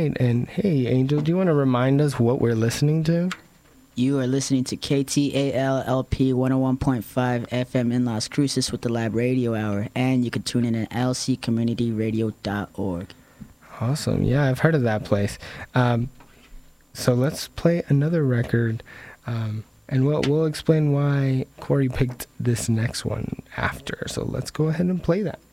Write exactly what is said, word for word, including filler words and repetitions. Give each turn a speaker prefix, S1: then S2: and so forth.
S1: right. And hey, Angel, do you want to remind us what we're listening to?
S2: You are listening to K T A L L P one oh one point five F M in Las Cruces with the Lab Radio Hour, and you can tune in at L C community radio dot org.
S1: Awesome. Yeah, I've heard of that place. Um, so let's play another record, um, and we'll, we'll explain why Corey picked this next one after. So let's go ahead and play that.